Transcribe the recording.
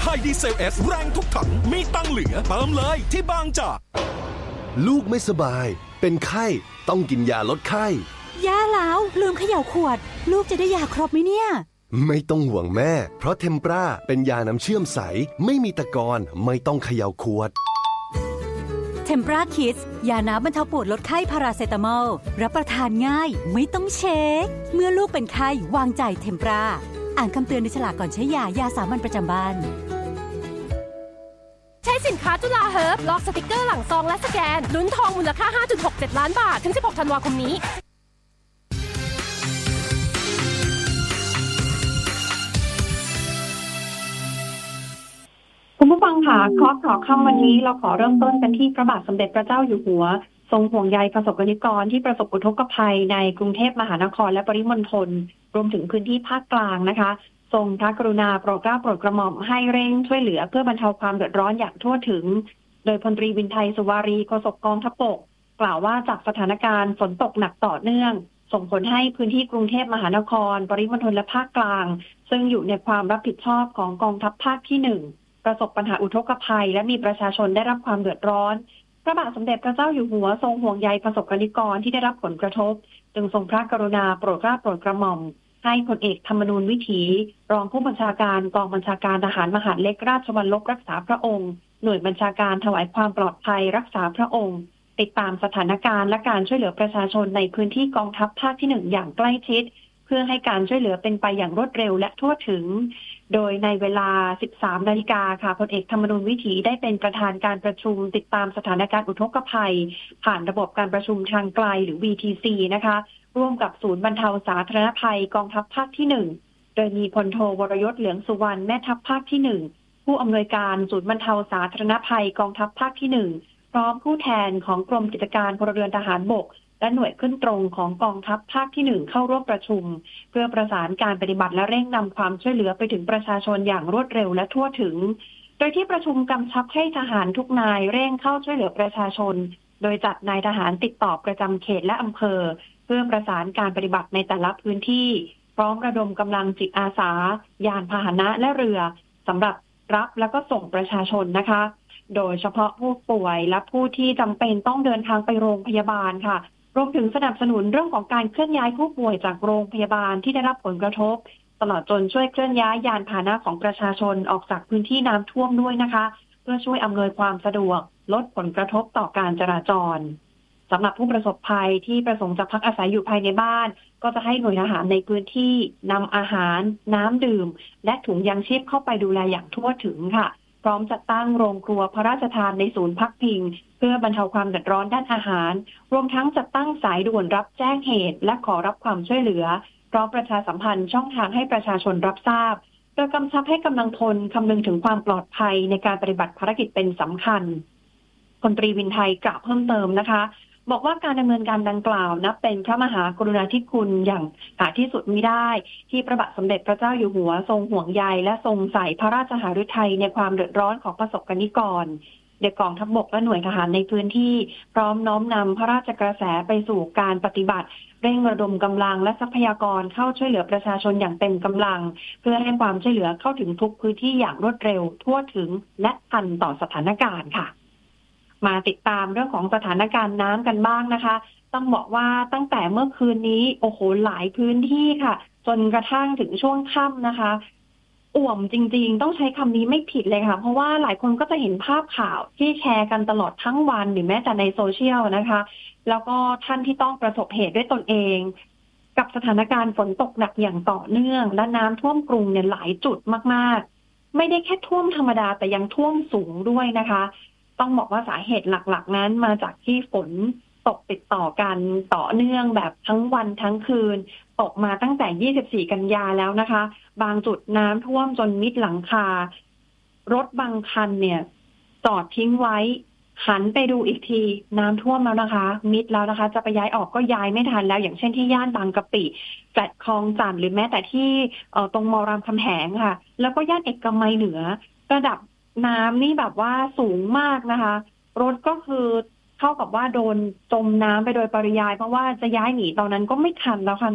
ทยดีเซลเอสแรงทุกถังมีตังเหลือเติมเลยที่บางจากลูกไม่สบายเป็นไข้ต้องกินยาลดไข้ย่าแล้วลืมเขย่าขวดลูกจะได้ยาครบไหมเนี่ยไม่ต้องห่วงแม่เพราะเทมปราเป็นยาน้ำเชื่อมใสไม่มีตะกอนไม่ต้องเขย่าขวดเทมปราคิดยาน้ำบรรเทาปวดลดไข้พาราเซตามอลรับประทานง่ายไม่ต้องเช็คเมื่อลูกเป็นไข้วางใจเทมปราอ่านคำเตือนในฉลากก่อนใช้ยาสามัญประจำบ้านใช้สินค้าจุฬาเฮิร์บลอกสติกเกอร์หลังซองและสแกนลุ้นทองมูลค่า 5.67 ล้านบาทถึง 16 ธันวาคมนี้คุณผู้ฟังค่ะคอร์สขอค่ำวันนี้เราขอเริ่มต้นกันที่พระบาทสมเด็จพระเจ้าอยู่หัวทรงห่วงใยประสบกรณิกรที่ประสบอุทกภัยในกรุงเทพมหานครและปริมณฑลรวมถึงพื้นที่ภาคกลางนะคะทรงพระกรุณาโปรดเกล้าโปรดกระหม่อมให้เร่งช่วยเหลือเพื่อบรรเทาความเดือดร้อนอย่างทั่วถึงโดยพลตรีวินไทยสุวารีโฆษกกองทัพบกกล่าวว่าจากสถานการณ์ฝนตกหนักต่อเนื่องส่งผลให้พื้นที่กรุงเทพมหานครปริมณฑลและภาคกลางซึ่งอยู่ในความรับผิดชอบของกองทัพภาคที่1ประสบปัญหาอุทกภัยและมีประชาชนได้รับความเดือดร้อนพระบาทสมเด็จพระเจ้าอยู่หัวทรงห่วงใยประสบกรณิกรที่ได้รับผลกระทบจึงทรงพระกรุณาโปรดเกล้าโปรดกระหม่อมให้พลเอกธรรมนูญวิถีรองผู้บัญชาการกองบัญชาการทหารมหาดเล็กราชวัลลบรักษาพระองค์หน่วยบัญชาการถวายความปลอดภัยรักษาพระองค์ติดตามสถานการณ์และการช่วยเหลือประชาชนในพื้นที่กองทัพภาคที่1อย่างใกล้ชิดเพื่อให้การช่วยเหลือเป็นไปอย่างรวดเร็วและทั่วถึงโดยในเวลา 13 นาฬิกาค่ะพลเอกธรรมนูญวิถีได้เป็นประธานการประชุมติดตามสถานการณ์อุทกภัยผ่านระบบการประชุมทางไกลหรือ VTC นะคะร่วมกับศูนย์บรรเทาสาธารณภัยกองทัพภาคที่1โดยมีพลโทวรยศเหลืองสุวรรณแม่ทัพภาคที่1ผู้อำนวยการศูนย์บรรเทาสาธารณภัยกองทัพภาคที่1พร้อมผู้แทนของกรมกิจการพลเรือนทหารบกและหน่วยขึ้นตรงของกองทัพภาคที่1เข้าร่วมประชุมเพื่อประสานการปฏิบัติและเร่งนำความช่วยเหลือไปถึงประชาชนอย่างรวดเร็วและทั่วถึงโดยที่ประชุมกำชับให้ทหารทุกนายเร่งเข้าช่วยเหลือประชาชนโดยจัดนายทหารติดต่อประจำเขตและอำเภอเพื่อประสานการปฏิบัติในแต่ละพื้นที่พร้อมระดมกำลังจิตอาสายานพาหนะและเรือสำหรับรับแล้วก็ส่งประชาชนนะคะโดยเฉพาะผู้ป่วยและผู้ที่จำเป็นต้องเดินทางไปโรงพยาบาลค่ะรวมถึงสนับสนุนเรื่องของการเคลื่อนย้ายผู้ป่วยจากโรงพยาบาลที่ได้รับผลกระทบตลอดจนช่วยเคลื่อนย้ายยานพาหนะของประชาชนออกจากพื้นที่น้ำท่วมด้วยนะคะเพื่อช่วยอำนวยความสะดวกลดผลกระทบต่อการจราจรสำหรับผู้ประสบภัยที่ประสงค์จะพักอาศัยอยู่ภายในบ้านก็จะให้หน่วยทหารในพื้นที่นำอาหารน้ำดื่มและถุงยางชีพเข้าไปดูแลอย่างทั่วถึงค่ะพร้อมจัดตั้งโรงครัวพระราชทานในศูนย์พักพิงเพื่อบรรเทาความเดือดร้อนด้านอาหารรวมทั้งจัดตั้งสายด่วนรับแจ้งเหตุและขอรับความช่วยเหลือพร้อมประชาสัมพันธ์ช่องทางให้ประชาชนรับทราบโดยกำชับให้กำลังพลคำนึงถึงความปลอดภัยในการปฏิบัติภารกิจเป็นสำคัญพลตรีวินไทยกล่าวเพิ่มเติมนะคะบอกว่าการดำเนินการดังกล่าวนับเป็นพระมหากรุณาธิคุณอย่างหาที่สุดมิได้ที่พระบาทสมเด็จพระเจ้าอยู่หัวทรงห่วงใยและทรงใส่พระราชหฤทัยในความเดือดร้อนของประสบกรณิกรเด็กกองทัพบกและหน่วยทหารในพื้นที่พร้อมน้อมนำพระราชกระแสไปสู่การปฏิบัติเร่งระดมกำลังและทรัพยากรเข้าช่วยเหลือประชาชนอย่างเต็มกำลังเพื่อให้ความช่วยเหลือเข้าถึงทุกพื้นที่อย่างรวดเร็วทั่วถึงและทันต่อสถานการณ์ค่ะมาติดตามเรื่องของสถานการณ์น้ำกันบ้างนะคะต้องบอกว่าตั้งแต่เมื่อคืนนี้โอ้โหหลายพื้นที่ค่ะจนกระทั่งถึงช่วงค่ำนะคะอ่วมจริงๆต้องใช้คำนี้ไม่ผิดเลยค่ะเพราะว่าหลายคนก็จะเห็นภาพข่าวที่แชร์กันตลอดทั้งวันหรือแม้แต่ในโซเชียลนะคะแล้วก็ท่านที่ต้องประสบเหตุด้วยตนเองกับสถานการณ์ฝนตกหนักอย่างต่อเนื่องและน้ำท่วมกรุงเนี่ยหลายจุดมากๆไม่ได้แค่ท่วมธรรมดาแต่ยังท่วมสูงด้วยนะคะต้องบอกว่าสาเหตุหลักๆนั้นมาจากที่ฝนตกติดต่อกันต่อเนื่องแบบทั้งวันทั้งคืนตกมาตั้งแต่24 กันยาแล้วนะคะบางจุดน้ำท่วมจนมิดหลังคารถบางคันเนี่ยจอดทิ้งไว้หันไปดูอีกทีน้ำท่วมแล้วนะคะมิดแล้วนะคะจะไปย้ายออกก็ย้ายไม่ทันแล้วอย่างเช่นที่ย่านบางกะปิแฟลตคลองจันทน์หรือแม้แต่ที่ตรงมอรามคำแหงค่ะแล้วก็ย่านเอกมัยเหนือระดับน้ำนี่แบบว่าสูงมากนะคะรถก็คือเท่ากับว่าโดนจมน้ำไปโดยปริยายเพราะว่าจะย้ายหนีตอนนั้นก็ไม่ทันแล้วค่ะ